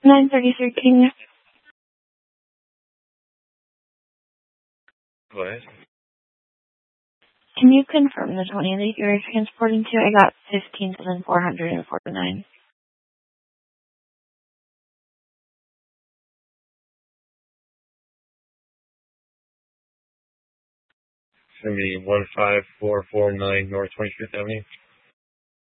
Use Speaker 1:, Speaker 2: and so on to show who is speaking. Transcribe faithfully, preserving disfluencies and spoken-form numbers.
Speaker 1: nine thirty-three King.
Speaker 2: Go ahead.
Speaker 1: Can you confirm the twenty that you're transporting to? I got fifteen thousand four hundred forty-nine.
Speaker 2: It's going to be one five four four nine North twenty-fifth Avenue.